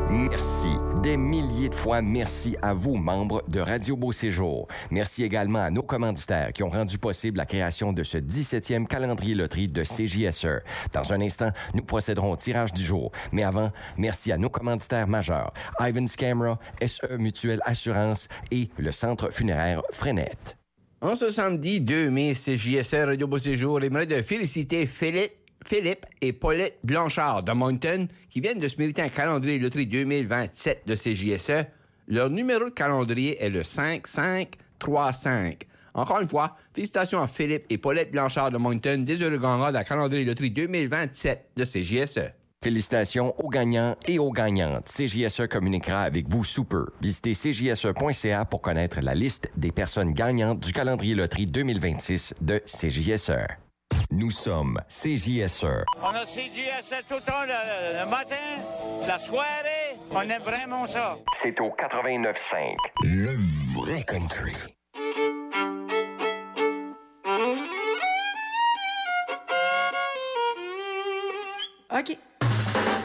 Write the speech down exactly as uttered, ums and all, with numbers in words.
Merci. Des milliers de fois, merci à vous, membres de Radio Beau Séjour. Merci également à nos commanditaires qui ont rendu possible la création de ce dix-septième calendrier loterie de C J S E. Dans un instant, nous procéderons au tirage du jour. Mais avant, merci à nos commanditaires majeurs, Ivan's Camera, S E Mutuelle Assurance et le Centre funéraire Frenette. En ce samedi deux mai, C J S E Radio Beau Séjour aimerait de féliciter Philippe Philippe et Paulette Blanchard de Moncton qui viennent de se mériter un calendrier loterie deux mille vingt-sept de C J S E. Leur numéro de calendrier est le cinq cinq trois cinq. Encore une fois, félicitations à Philippe et Paulette Blanchard de Moncton, des heureux gagnants de la calendrier loterie deux mille vingt-sept de C J S E. Félicitations aux gagnants et aux gagnantes. C J S E communiquera avec vous sous peu. Visitez c j s e point c a pour connaître la liste des personnes gagnantes du calendrier loterie deux mille vingt-six de C J S E. Nous sommes C J S E. On a C J S E tout le temps, le, le matin, la soirée. On aime vraiment ça. C'est au quatre-vingt-neuf cinq. Le vrai country. OK.